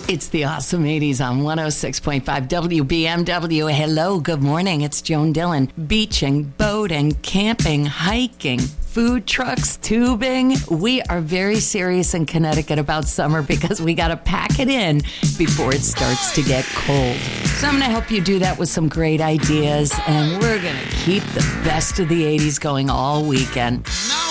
It's the Awesome 80s on 106.5 WBMW. Hello, good morning. It's Joan Dillon. Beaching, boating, camping, hiking, food trucks, tubing. We are very serious in Connecticut about summer because we got to pack it in before it starts to get cold. So I'm going to help you do that with some great ideas, and we're going to keep the best of the 80s going all weekend.